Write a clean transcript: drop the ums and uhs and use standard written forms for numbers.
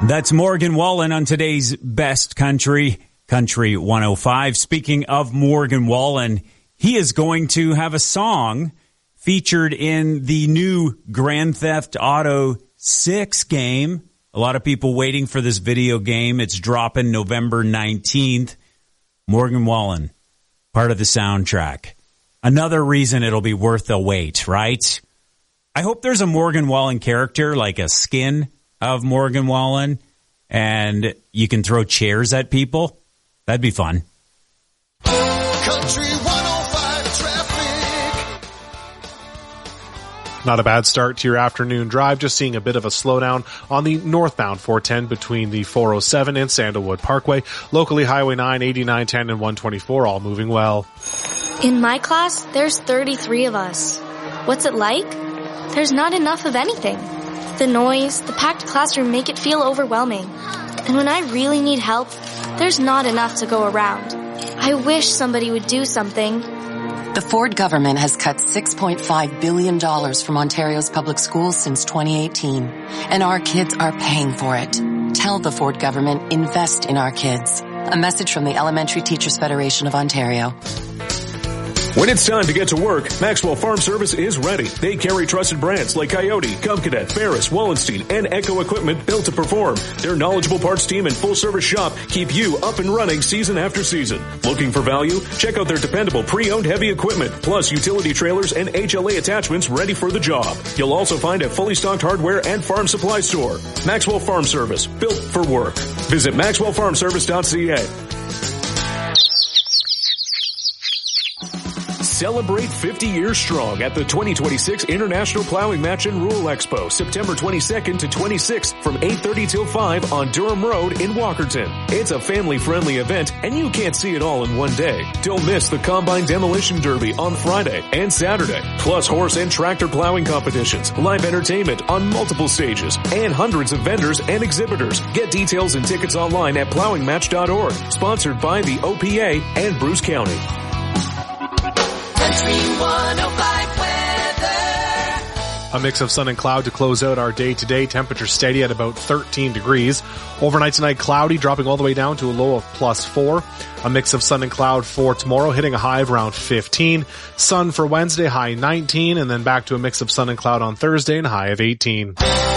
That's Morgan Wallen on today's Best Country 105. Speaking of Morgan Wallen, he is going to have a song featured in the new Grand Theft Auto 6 game. A lot of people waiting for this video game. It's dropping November 19th. Morgan Wallen, part of the soundtrack. Another reason it'll be worth the wait, right? I hope there's a Morgan Wallen character, like a skin of Morgan Wallen, and you can throw chairs at people. That'd be fun. Country 105 traffic. Not a bad start to your afternoon drive, just seeing a bit of a slowdown on the northbound 410 between the 407 and Sandalwood Parkway. Locally, Highway 9, 89, 10, and 124 all moving well. In my class, there's 33 of us. What's it like? There's not enough of anything. The noise, the packed classroom make it feel overwhelming. And when I really need help, there's not enough to go around. I wish somebody would do something. The Ford government has cut $6.5 billion from Ontario's public schools since 2018. And our kids are paying for it. Tell the Ford government, invest in our kids. A message from the Elementary Teachers Federation of Ontario. When it's time to get to work, Maxwell Farm Service is ready. They carry trusted brands like Coyote, Cub Cadet, Ferris, Wallenstein, and Echo equipment built to perform. Their knowledgeable parts team and full-service shop keep you up and running season after season. Looking for value? Check out their dependable pre-owned heavy equipment, plus utility trailers and HLA attachments ready for the job. You'll also find a fully stocked hardware and farm supply store. Maxwell Farm Service, built for work. Visit maxwellfarmservice.ca. Celebrate 50 years strong at the 2026 International Plowing Match and Rural Expo, September 22nd to 26th from 8:30 till 5 on Durham Road in Walkerton. It's a family-friendly event, and you can't see it all in one day. Don't miss the Combine Demolition Derby on Friday and Saturday, plus horse and tractor plowing competitions, live entertainment on multiple stages, and hundreds of vendors and exhibitors. Get details and tickets online at plowingmatch.org. Sponsored by the OPA and Bruce County. Country 105 weather. A mix of sun and cloud to close out our day-to-day. Temperature steady at about 13 degrees. Overnight tonight, cloudy, dropping all the way down to a low of +4. A mix of sun and cloud for tomorrow, hitting a high of around 15. Sun for Wednesday, high 19, and then back to a mix of sun and cloud on Thursday and a high of 18.